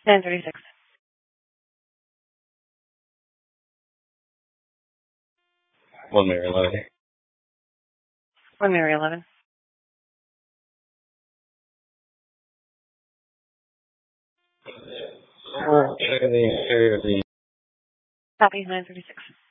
936. 1 Mary 11. 1 Mary 11. Checking the interior of the Copy 936.